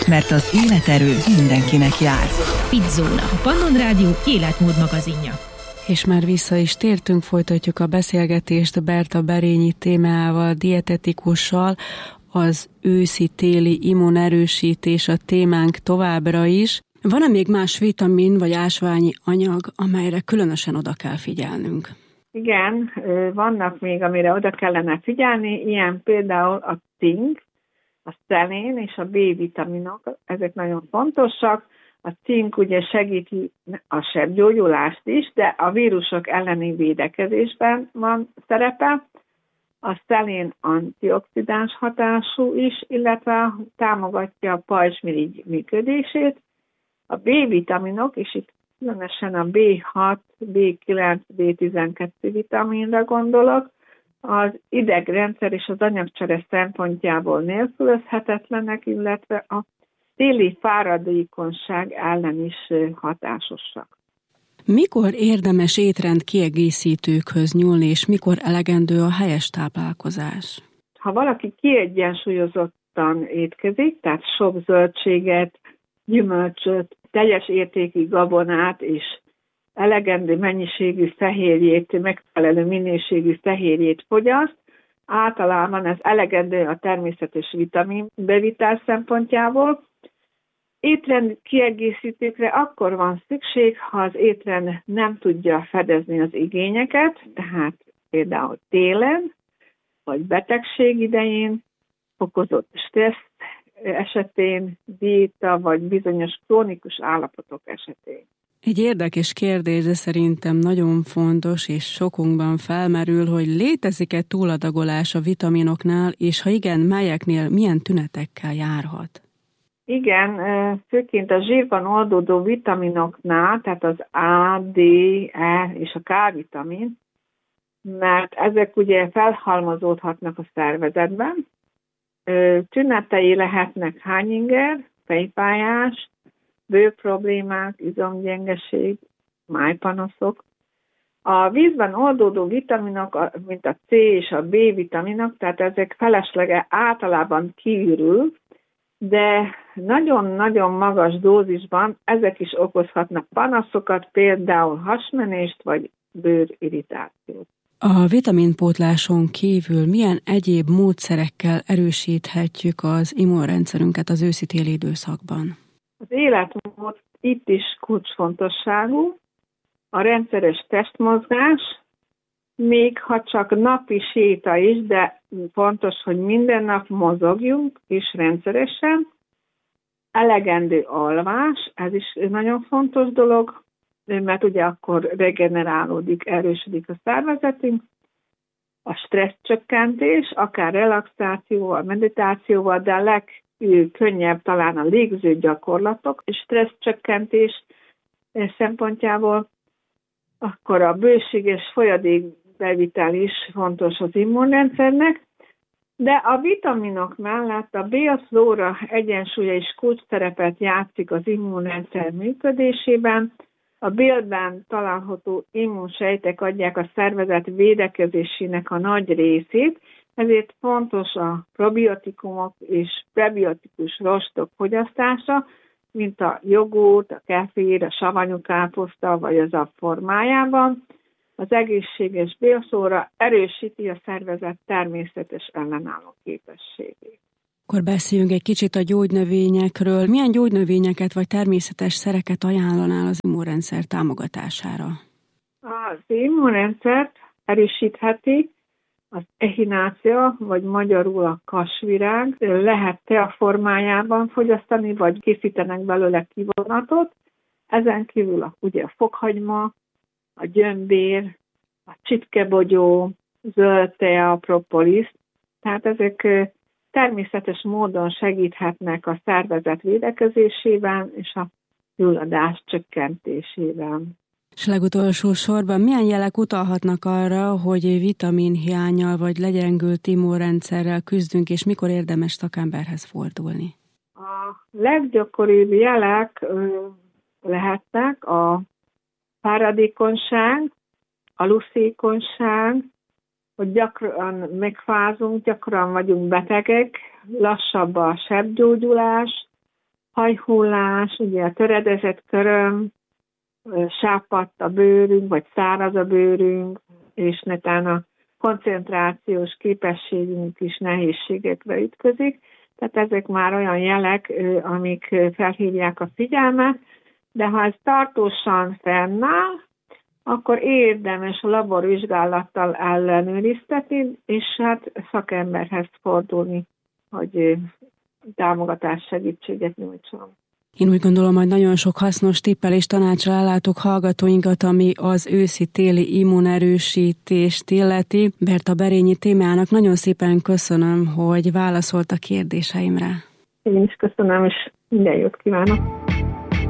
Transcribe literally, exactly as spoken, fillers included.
mert az életerő mindenkinek jár. Pizzóna, a Pannon Rádió életmód magazinja. És már vissza is tértünk, folytatjuk a beszélgetést Berta Berényi témával, dietetikussal. Az őszi-téli immunerősítés a témánk továbbra is. Van-e még más vitamin vagy ásványi anyag, amelyre különösen oda kell figyelnünk? Igen, vannak még, amire oda kellene figyelni, ilyen például a cink, a szelén és a B-vitaminok, ezek nagyon fontosak. A cink ugye segíti a sebgyógyulást is, de a vírusok elleni védekezésben van szerepe. A szelén antioxidáns hatású is, illetve támogatja a pajzsmirigy működését. A B-vitaminok, és itt különösen a bé hat, bé kilenc, bé tizenkettő vitaminra gondolok, az idegrendszer és az anyagcsere szempontjából nélkülözhetetlenek, illetve a téli fáradékonyság ellen is hatásosak. Mikor érdemes étrend kiegészítőkhöz nyúlni, és mikor elegendő a helyes táplálkozás? Ha valaki kiegyensúlyozottan étkezik, tehát sok zöldséget, gyümölcsöt, teljes értékű gabonát és elegendő mennyiségű fehérjét, megfelelő minőségű fehérjét fogyaszt, általában ez elegendő a természetes vitaminbevitel szempontjából. Étrend kiegészítőkre akkor van szükség, ha az étrend nem tudja fedezni az igényeket, tehát például télen, vagy betegség idején, fokozott stressz esetén, diéta, vagy bizonyos krónikus állapotok esetén. Egy érdekes kérdés, de szerintem nagyon fontos, és sokunkban felmerül, hogy létezik-e túladagolás a vitaminoknál, és ha igen, melyeknél milyen tünetekkel járhat? Igen, főként a zsírban oldódó vitaminoknál, tehát az A, D, E és a K-vitamin, mert ezek ugye felhalmozódhatnak a szervezetben. Tünetei lehetnek hányinger, fejfájás, bőrproblémák, izomgyengeség, májpanaszok. A vízben oldódó vitaminok, mint a C és a B-vitaminok, tehát ezek felesleges általában kiürül, de nagyon-nagyon magas dózisban ezek is okozhatnak panaszokat, például hasmenést vagy bőrirritációt. A vitaminpótláson kívül milyen egyéb módszerekkel erősíthetjük az immunrendszerünket az őszi-téli időszakban? Az életmód itt is kulcsfontosságú, a rendszeres testmozgás, még ha csak napi séta is, de fontos, hogy minden nap mozogjunk és rendszeresen. Elegendő alvás, ez is nagyon fontos dolog, mert ugye akkor regenerálódik, erősödik a szervezetünk. A stresszcsökkentés, akár relaxációval, meditációval, de a legkönnyebb talán a légző gyakorlatok, és stresszcsökkentés szempontjából, akkor a bőséges folyadékbevitel is fontos az immunrendszernek, de a vitaminok mellett a bélflóra egyensúlya is kulcsszerepet játszik az immunrendszer működésében. A bélben található immunsejtek adják a szervezet védekezésének a nagy részét, ezért fontos a probiotikumok és prebiotikus rostok fogyasztása, mint a jogurt, a kefir, a savanyú káposzta vagy az a formájában. Az egészséges bélflóra erősíti a szervezet természetes ellenálló képességét. Akkor beszéljünk egy kicsit a gyógynövényekről. Milyen gyógynövényeket vagy természetes szereket ajánlanál az immunrendszer támogatására? Az immunrendszert erősítheti az echinácia, vagy magyarul a kasvirág. Lehet tea formájában fogyasztani, vagy készítenek belőle kivonatot. Ezen kívül a, ugye a fokhagyma, a gyömbér, a csipkebogyó, zöld tea, a propolis. Tehát ezek természetes módon segíthetnek a szervezet védekezésében és a gyulladás csökkentésében. És legutolsó sorban milyen jelek utalhatnak arra, hogy vitaminhiánnyal vagy legyengült immunrendszerrel küzdünk, és mikor érdemes szakemberhez fordulni? A leggyakoribb jelek lehetnek a fáradékonyság, aluszékonyság, hogy gyakran megfázunk, gyakran vagyunk betegek, lassabb a sebgyógyulás, hajhullás, ugye a töredezett köröm, sápadt a bőrünk, vagy száraz a bőrünk, és netán a koncentrációs képességünk is nehézségekbe ütközik. Tehát ezek már olyan jelek, amik felhívják a figyelmet, de ha ez tartósan fennáll, akkor érdemes laborvizsgálattal ellenőriztetni, és hát szakemberhez fordulni, hogy támogatás, segítséget nyújtson. Én úgy gondolom, hogy nagyon sok hasznos tippel és tanácsra ellátok hallgatóinkat, ami az őszi-téli immunerősítést illeti. Berta Berényi témának nagyon szépen köszönöm, hogy válaszolt a kérdéseimre. Én is köszönöm, és minden jót kívánok!